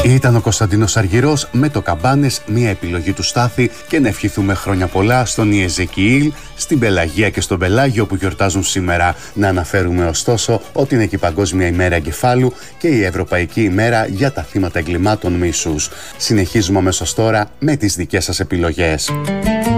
Ήταν ο Κωνσταντίνος Αργυρός με το Καμπάνες, μια επιλογή του Στάθη, και να ευχηθούμε χρόνια πολλά στον Ιεζεκιήλ, στην Πελαγία και στον Πελάγιο που γιορτάζουν σήμερα. Να αναφέρουμε ωστόσο ότι είναι και η Παγκόσμια ημέρα εγκεφάλου και η Ευρωπαϊκή ημέρα για τα θύματα εγκλημάτων μίσους. Συνεχίζουμε αμέσως τώρα με τις δικές σας επιλογές.